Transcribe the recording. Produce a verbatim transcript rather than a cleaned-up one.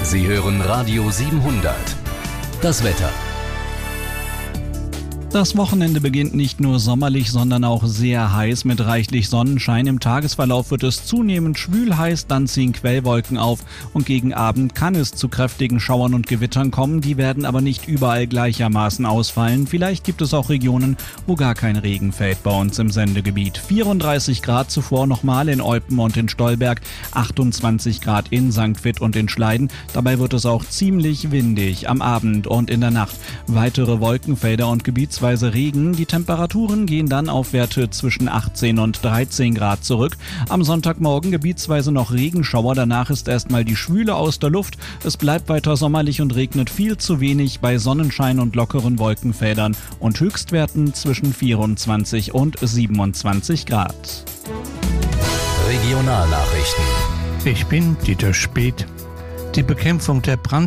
Sie hören Radio siebenhundert. Das Wetter. Das Wochenende beginnt nicht nur sommerlich, sondern auch sehr heiß mit reichlich Sonnenschein. Im Tagesverlauf wird es zunehmend schwül heiß, dann ziehen Quellwolken auf und gegen Abend kann es zu kräftigen Schauern und Gewittern kommen. Die werden aber nicht überall gleichermaßen ausfallen. Vielleicht gibt es auch Regionen, wo gar kein Regen fällt bei uns im Sendegebiet. vierunddreißig Grad zuvor nochmal in Eupen und in Stolberg, achtundzwanzig Grad in Sankt Vith und in Schleiden. Dabei wird es auch ziemlich windig am Abend und in der Nacht. Weitere Wolkenfelder und Gebietsweise Regen. Die Temperaturen gehen dann auf Werte zwischen achtzehn und dreizehn Grad zurück. Am Sonntagmorgen gebietsweise noch Regenschauer, danach ist erstmal die Schwüle aus der Luft. Es bleibt weiter sommerlich und regnet viel zu wenig bei Sonnenschein und lockeren Wolkenfeldern und Höchstwerten zwischen vierundzwanzig und siebenundzwanzig Grad. Regionalnachrichten. Ich bin Dieter Speth. Die Bekämpfung der Brand